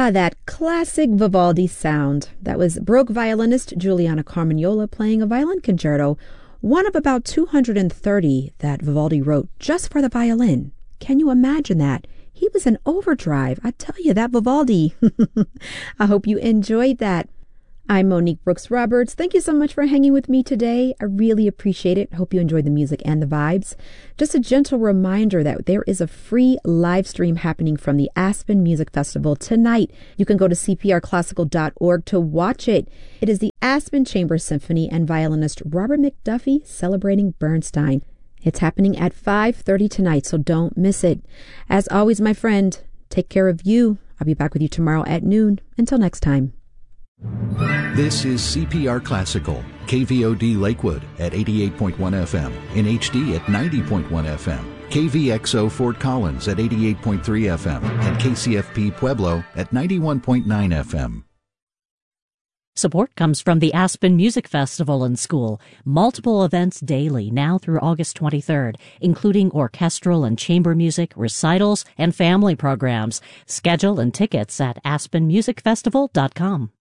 That classic Vivaldi sound. That was Baroque violinist Giuliano Carmagnola playing a violin concerto, one of about 230 that Vivaldi wrote just for the violin. Can you imagine that? He was in overdrive. I tell you, that Vivaldi. I hope you enjoyed that. I'm Monique Brooks Roberts. Thank you so much for hanging with me today. I really appreciate it. Hope you enjoyed the music and the vibes. Just a gentle reminder that there is a free live stream happening from the Aspen Music Festival tonight. You can go to cprclassical.org to watch it. It is the Aspen Chamber Symphony and violinist Robert McDuffie celebrating Bernstein. It's happening at 5:30 tonight, so don't miss it. As always, my friend, take care of you. I'll be back with you tomorrow at noon. Until next time. This is CPR Classical, KVOD Lakewood at 88.1 FM, in HD at 90.1 FM, KVXO Fort Collins at 88.3 FM, and KCFP Pueblo at 91.9 FM. Support comes from the Aspen Music Festival and School. Multiple events daily now through August 23rd, including orchestral and chamber music, recitals, and family programs. Schedule and tickets at aspenmusicfestival.com.